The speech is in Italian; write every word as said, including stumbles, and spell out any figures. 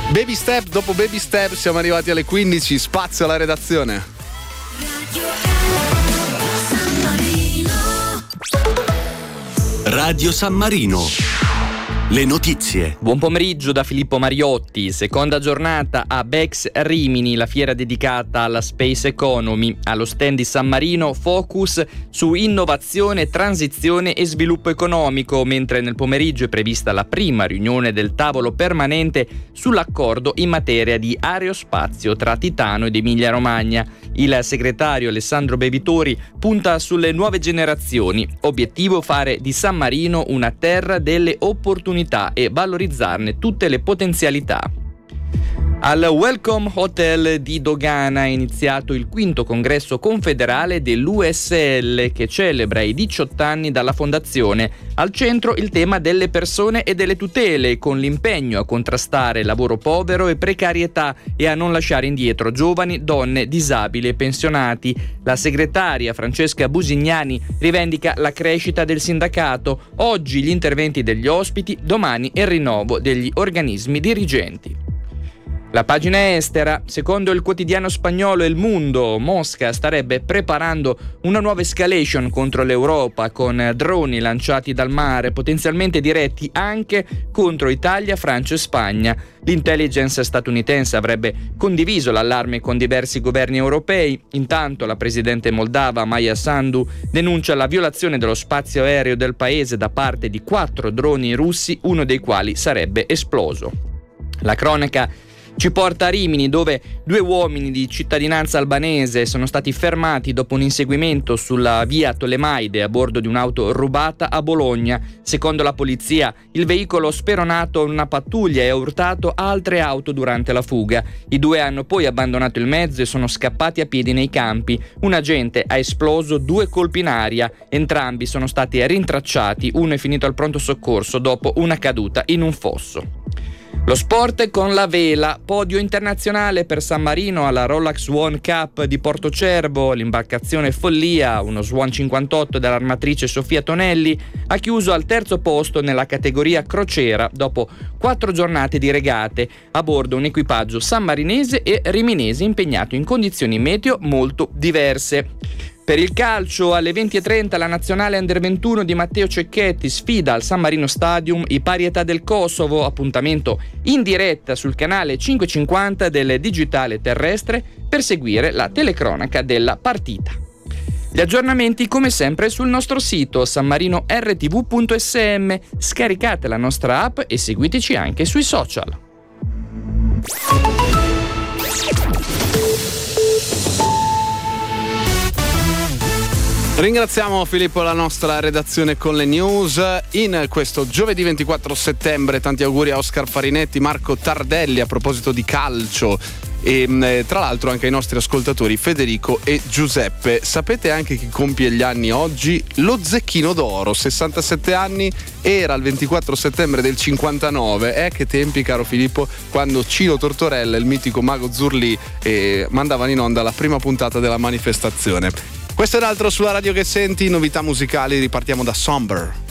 Baby step dopo baby step siamo arrivati alle quindici, spazio alla redazione. Radio San Marino. Le notizie. Buon pomeriggio da Filippo Mariotti. Seconda giornata a Bex Rimini, la fiera dedicata alla Space Economy. Allo stand di San Marino focus su innovazione, transizione e sviluppo economico, mentre nel pomeriggio è prevista la prima riunione del tavolo permanente sull'accordo in materia di aerospazio tra Titano ed Emilia Romagna. Il segretario Alessandro Bevitori punta sulle nuove generazioni. Obiettivo fare di San Marino una terra delle opportunità e valorizzarne tutte le potenzialità. Al Welcome Hotel di Dogana è iniziato il quinto congresso confederale dell'U S L che celebra i diciotto anni dalla fondazione. Al centro il tema delle persone e delle tutele, con l'impegno a contrastare lavoro povero e precarietà e a non lasciare indietro giovani, donne, disabili e pensionati. La segretaria Francesca Busignani rivendica la crescita del sindacato, oggi gli interventi degli ospiti, domani il rinnovo degli organismi dirigenti. La pagina estera. Secondo il quotidiano spagnolo El Mundo, Mosca starebbe preparando una nuova escalation contro l'Europa con droni lanciati dal mare, potenzialmente diretti anche contro Italia, Francia e Spagna. L'intelligence statunitense avrebbe condiviso l'allarme con diversi governi europei. Intanto la presidente moldava Maia Sandu denuncia la violazione dello spazio aereo del paese da parte di quattro droni russi, uno dei quali sarebbe esploso. La cronaca ci porta a Rimini, dove due uomini di cittadinanza albanese sono stati fermati dopo un inseguimento sulla via Tolemaide a bordo di un'auto rubata a Bologna. Secondo la polizia, il veicolo speronato una pattuglia e ha urtato altre auto durante la fuga. I due hanno poi abbandonato il mezzo e sono scappati a piedi nei campi. Un agente ha esploso due colpi in aria. Entrambi sono stati rintracciati. Uno è finito al pronto soccorso dopo una caduta in un fosso. Lo sport con la vela, podio internazionale per San Marino alla Rolex Swan Cup di Portocervo. L'imbarcazione Follia, uno Swan cinquantotto dell'armatrice Sofia Tonelli, ha chiuso al terzo posto nella categoria crociera dopo quattro giornate di regate. A bordo un equipaggio sammarinese e riminese impegnato in condizioni meteo molto diverse. Per il calcio, alle venti e trenta la nazionale under ventuno di Matteo Cecchetti sfida al San Marino Stadium i Parietà del Kosovo, appuntamento in diretta sul canale cinquecentocinquanta del digitale terrestre per seguire la telecronaca della partita. Gli aggiornamenti come sempre sul nostro sito san marino r t v punto s m, scaricate la nostra app e seguiteci anche sui social. Ringraziamo Filippo, la nostra redazione con le news. In questo giovedì ventiquattro settembre tanti auguri a Oscar Farinetti, Marco Tardelli a proposito di calcio e tra l'altro anche ai nostri ascoltatori Federico e Giuseppe. Sapete anche chi compie gli anni oggi? Lo Zecchino d'Oro, sessantasette anni, era il ventiquattro settembre del cinquantanove. Eh, che tempi, caro Filippo, quando Cino Tortorella e il mitico Mago Zurlì eh, mandavano in onda la prima puntata della manifestazione. Questo ed altro sulla radio che senti, novità musicali, ripartiamo da Somber.